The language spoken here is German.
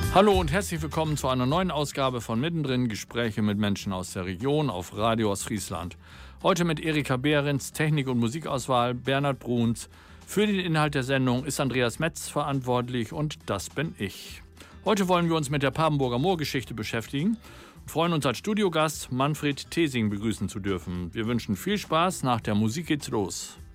Hallo und herzlich willkommen zu einer neuen Ausgabe von Mittendrin, Gespräche mit Menschen aus der Region auf Radio Ostfriesland. Heute mit Erika Behrens, Technik- und Musikauswahl, Bernhard Bruns. Für den Inhalt der Sendung ist Andreas Metz verantwortlich und das bin ich. Heute wollen wir uns mit der Papenburger Moorgeschichte beschäftigen und freuen uns als Studiogast Manfred Thesing begrüßen zu dürfen. Wir wünschen viel Spaß, nach der Musik geht's los.